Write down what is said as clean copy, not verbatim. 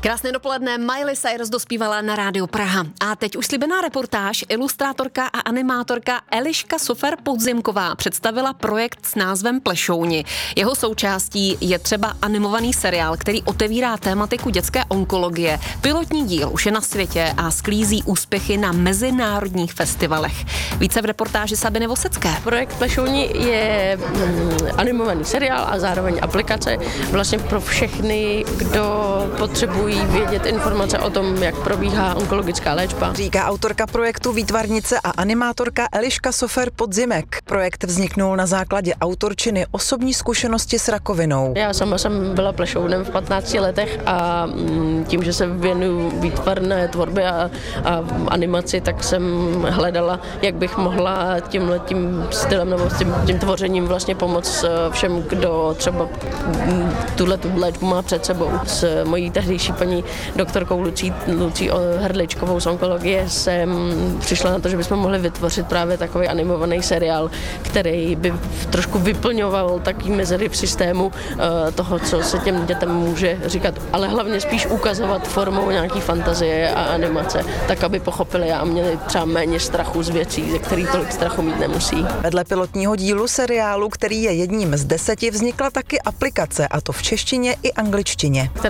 Krásné dopoledne, Miley Cyrus dospívala na Rádiu Praha. A teď už slíbená reportáž, ilustrátorka a animátorka Eliška Sofer-Podzimková představila projekt s názvem Plešouni. Jeho součástí je třeba animovaný seriál, který otevírá tématiku dětské onkologie. Pilotní díl už je na světě a sklízí úspěchy na mezinárodních festivalech. Více v reportáži Sabiny Vosecké. Projekt Plešouni je animovaný seriál a zároveň aplikace vlastně pro všechny, kdo potřebují vědět informace o tom, jak probíhá onkologická léčba. Říká autorka projektu, výtvarnice a animátorka Eliška Sofer-Podzimek. Projekt vzniknul na základě autorčiny osobní zkušenosti s rakovinou. Já sama jsem byla plešounem v 15 letech a tím, že se věnuju výtvarné tvorbě a animaci, tak jsem hledala, jak bych mohla tímhletím stylem nebo tím tvořením vlastně pomoct všem, kdo třeba tuhletu léčbu má před sebou. S mojí tehdejší paní doktorkou Lucí Hrdličkovou z onkologie jsem přišla na to, že bychom mohli vytvořit právě takový animovaný seriál, který by trošku vyplňoval taky mezery v systému toho, co se těm dětem může říkat, ale hlavně spíš ukazovat formou nějaký fantazie a animace, tak aby pochopili a měli třeba méně strachu z věcí, ze kterých tolik strachu mít nemusí. Vedle pilotního dílu seriálu, který je jedním z 10, vznikla taky aplikace, a to v češtině i angličtině.